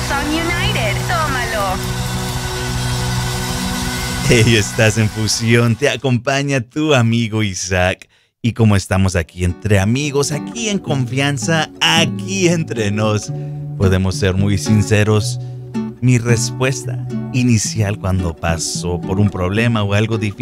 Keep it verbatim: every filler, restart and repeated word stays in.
Hillsong United. Tómalo. Hey, estás en Fusión, te acompaña tu amigo Isaac. Y como estamos aquí entre amigos, aquí en confianza, aquí entre nos, podemos ser muy sinceros. Mi respuesta inicial cuando paso por un problema o algo difícil